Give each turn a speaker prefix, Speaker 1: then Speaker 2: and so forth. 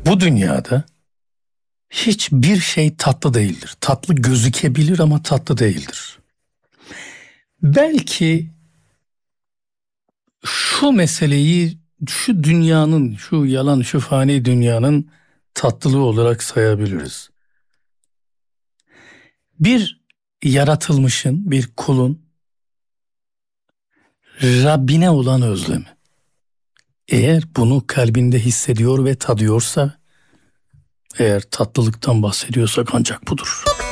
Speaker 1: Bu dünyada hiçbir şey tatlı değildir. Tatlı gözükebilir ama tatlı değildir. Belki şu meseleyi şu dünyanın, şu yalan, şu fani dünyanın tatlılığı olarak sayabiliriz. Bir yaratılmışın, bir kulun Rabbine olan özlemi. Eğer bunu kalbinde hissediyor ve tadıyorsa, eğer tatlılıktan bahsediyorsak ancak budur.